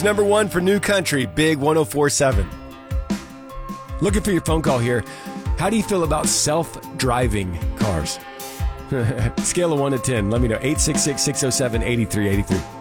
Number one for New Country, Big 104.7. Looking for your phone call here. How do you feel about self-driving cars? Scale of 1 to 10. Let me know. 866-607-8383.